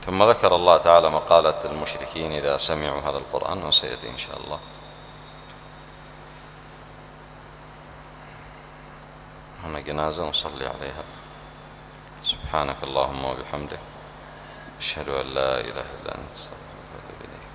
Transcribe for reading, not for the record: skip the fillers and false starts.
ثم ذكر الله تعالى مقالة المشركين إذا سمعوا هذا القرآن، وسيأتي إن شاء الله. هنا جنازة نصلي عليها. سبحانك اللهم وبحمدك، أشهد أن لا إله إلا أنت، استغفرك.